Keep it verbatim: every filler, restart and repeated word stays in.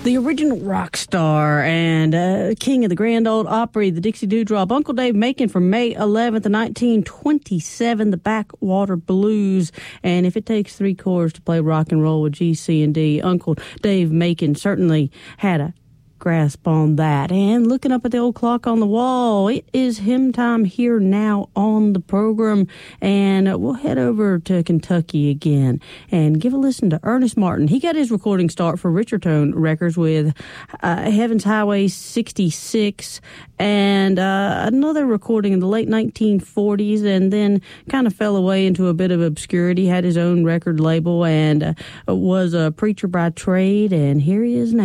The original rock star and uh, king of the Grand Ole Opry, the Dixie Dewdrop, Uncle Dave Macon from May eleventh, nineteen twenty-seven, the Backwater Blues. And if it takes three chords to play rock and roll with G, C, and D, Uncle Dave Macon certainly had a grasp on that. And looking up at the old clock on the wall, it is hymn time here now on the program, and we'll head over to Kentucky again and give a listen to Ernest Martin. He got his recording start for Richardtone Records with uh, Heaven's Highway sixty-six and uh, another recording in the late nineteen forties, and then kind of fell away into a bit of obscurity, had his own record label, and uh, was a preacher by trade, and here he is now.